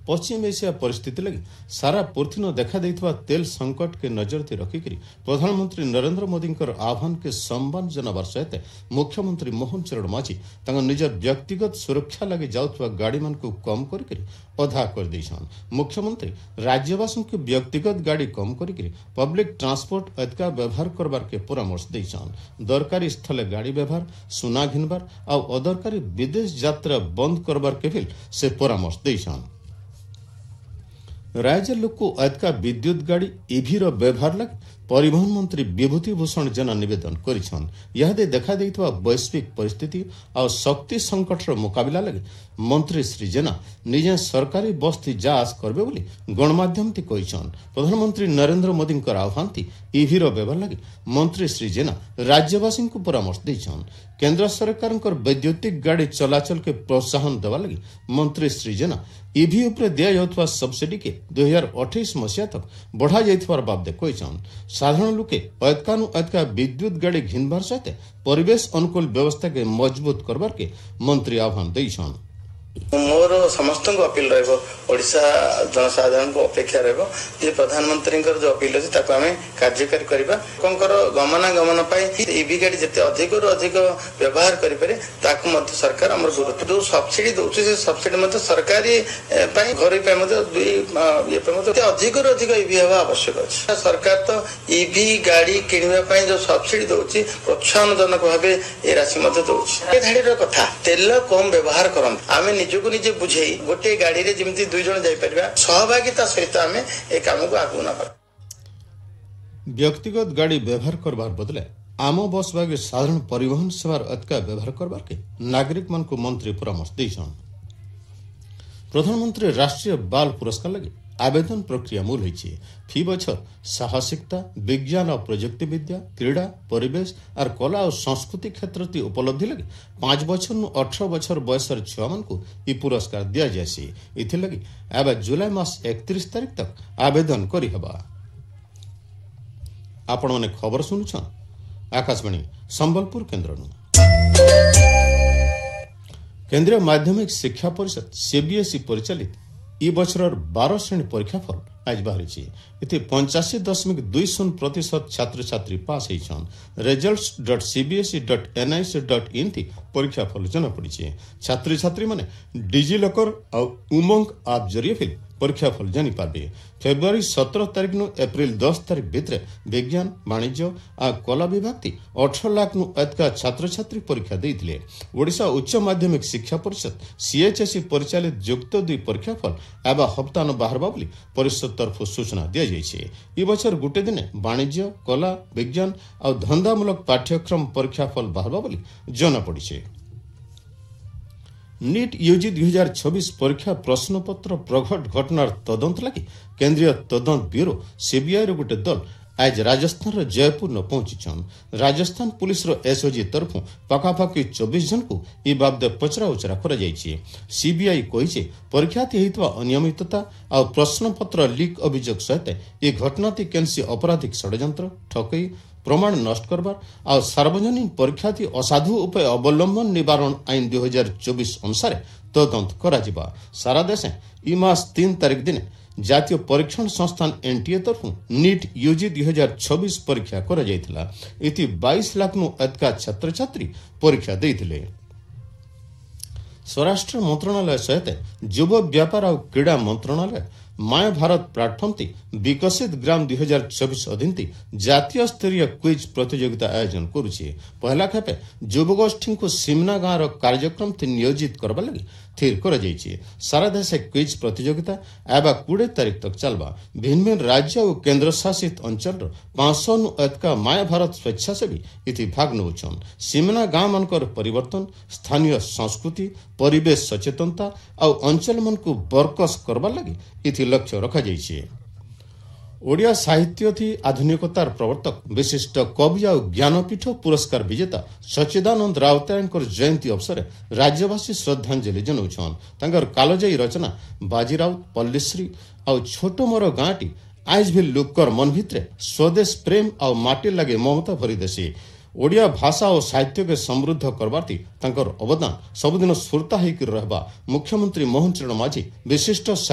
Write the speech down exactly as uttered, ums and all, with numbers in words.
पश्चिम Asia परिस्थिति लगी सारा पृथ्वी देखा देइथवा तेल संकट के नजर रखिक प्रधानमंत्री नरेंद्र मोदी आह्वान के सम्मान जनावर सहित मुख्यमंत्री मोहन चरण माझी निजर व्यक्तिगत सुरक्षा लगे जाउथवा गाड़ी मान को कम करके अधा कर देछन। मुख्यमंत्री राज्यवासी के व्यक्तिगत गाड़ी कम करके पब्लिक ट्रांसपोर्ट अधिका व्यवहार करबार के परामर्श देछन। दरकारी स्थले गाड़ी व्यवहार सुना घिनबार आ अदरकारी विदेश यात्रा बंद करबार के भी से परामर्श देछन। राज्य लोक को अधिका विद्युत गाड़ी ईवी रो व्यवहार लगे परिवहन मंत्री विभूति भूषण जेना निवेदन करिछन। यहादे देखा देइथवा वैश्विक परिस्थिति और शक्ति संकट रो मुकाबला लगे मंत्री श्री जेना निजे सरकारी बस्ती जांच करबे बोली गणमाध्यम ती कहिछन। प्रधानमंत्री नरेंद्र मोदी आह्वान थी ईवी रो व्यवहार लगे मंत्री श्री जेना राज्यवासी को परामर्श देछन। केंद्र सरकार वैद्युतिक गाड़ी चलाचल के प्रोत्साहन देवा लगी मंत्री श्री जेना ईवी उपरे दिया जाउथवा सब्सिडी के दो हज़ार अट्ठाईस मसीहा तक बढ़ा जाइथवार बाबदे कहिछन। साधारण लोके अतकानु अतका विद्युत गाड़ी घिनबार सहित परिवेश अनुकूल व्यवस्था के मजबूत करबार के मंत्री आह्वान देइछन। मोर समस्त अपील रहा जनसाधारण को अपेक्षा रहा प्रधानमंत्री जो अपील अच्छे आम कार्यकारी करवा लोकर गमनागमन ईवी गाड़ी जिते अधिक अधिक व्यवहार करें सरकार आम गुरुत्व जो सब्सिडी दौर से सब्सिडी सरकारी घर अधिक अधिक ईवी हवा आवश्यक अच्छे। सरकार तो ईवी गाड़ी किणवाई जो सब्सिडी दौर प्रोत्साहन जनक भाव ये राशि दौर कथा तेल कम व्यवहार कर निजको निजे बुझे गोटे गाड़ी रे जेमती दुई जन जाई परबा सहभागिता सहित आमे ए काम को आगु ना कर। व्यक्तिगत गाड़ी व्यवहार करबार बदले आम बस बागे साधारण परिवहन सेवार अधिका व्यवहार करबार के नागरिक मन को मंत्री परामर्श देछन। प्रधानमंत्री राष्ट्रीय बाल पुरस्कार लगे आवेदन प्रक्रिया मूल होइछि। फी बछर साहसिकता विज्ञान और प्रजुक्ति विद्या क्रीड़ा परिवेश और कला और संस्कृति क्षेत्र ती उपलब्धि लगे पांच बछर नु अठारह बछर बयसर छुआ मन को ई पुरस्कार दिया जायसी। इथि लगी एबे जुलाई मास इकतीस तारीख तक आवेदन करि हबा। आपण माने खबर सुनुछन आकाशवाणी संबलपुर केंद्र नु। केंद्रीय माध्यमिक शिक्षा परिषद सीबीएसई परिचालित ई बछर बारह श्रेणी परीक्षाफल आज बाहरी इति पंचाशी दशमिक दुई शून्य प्रतिशत छात्र छात्री पास होइछन। Results dot CBSE dot NIC dot in थी परीक्षाफल जना पड़ी। छात्री छात्री माने डिजिलॉकर और उमंग ऐप जरिए फिर परीक्षाफल जानी पारे। फेब्रुआरी सत्रह तारीख नु एप्रिल दस तारीख भितर विज्ञान वाणिज्य आ कला विभाग थी अठारह लाख नु अधिका छात्र छात्री परीक्षा देइथिले। ओडिशा उच्च माध्यमिक शिक्षा परिषद सीएचएसई परिचालित युक्त दुई परीक्षाफल एवं हप्ताह बाहरबा बोली परिषद तरफ सूचना दिया जाइछे। ई बछर गुटे दिने वाणिज्य कला विज्ञान और धंदामूलक पाठ्यक्रम परीक्षाफल बाहरबा बोली जना पड़िछे। नीट यूजी दुई हजार छब्बीस परीक्षा प्रश्नपत्र प्रघट घटनार तदंत लगी केंद्रीय तदंत ब्यूरो सीबीआई रो गोटे दल आज राजस्थान रो जयपुर न पहुंचीछन। राजस्थान पुलिस रो एसओजी तरफ पाखापाखि चौबीस जन को ई बाबदे पचरा उचरा करा जायछि। सीबीआई कहिছে परीक्षार्थी हेतुवा अनियमितता और प्रश्नपत्र लीक अभियोग सहित ई घटनाती केनसी आपराधिक षड्यंत्र ठकई प्रमाण नष्ट करबार और सार्वजनिक परीक्षार्थी असाधु उपाय अवलंबन निवारण आईन दुई हजार चौबीस अनुसार तदंत करा। सारा देश ई मास तीन तारीख दिन जातीय परीक्षण संस्थान एनटीए तरफ नीट यूजी दुई हजार छब्बीस परीक्षा करा जायतिला। इति बाईस लाख नु अधिका छात्र छात्री परीक्षा देइथिले। स्वराष्ट्र मंत्रणालय सहित युव व्यापार और क्रीड़ा मंत्रणालय माय भारत प्लाटफर्म थी विकसित ग्राम दुई हजार चौबीस अधीन थी जातीय स्तरीय क्विज प्रतियोगिता आयोजन करुछे। पहला खेपे युवगोष्ठी को सिमना गाँव कार्यक्रम थी नियोजित करबा लगी थिर कर जाइए। सारा देश क्विज प्रतियोगिता एवं कोड़े तारीख तक चलवा। भिन्न भिन्न राज्य और केंद्र शासित अंचल पांच सौ नु अधिका माय भारत स्वेच्छासेवी इति भाग नौछन। सिमना गाँव मानकर परिवर्तन स्थानीय संस्कृति परिवेश सचेतनता और अंचल मन को बरकस करबा लगी इति लक्ष्य रखा जाइए। ओडिया साहित्य थी आधुनिकतार प्रवर्तक विशिष्ट कवि और ज्ञानपीठ पुरस्कार विजेता सच्चिदानंद राउतरायकर जयंती अवसर राज्यवासी श्रद्धांजलि जनाउछन। तांकर कालजयी रचना बाजीराउत पल्लीश्री और छोट मोर गाँटी आज भी लोकर मन भितरे स्वदेश प्रेम और माटी लगे ममता भरी देसी। ओडिया भाषा और साहित्य के समृद्ध करबाती तांकर अवदान सबुदिन स्फूर्ता होकर रहबा मुख्यमंत्री मोहन चरण माझी विशिष्ट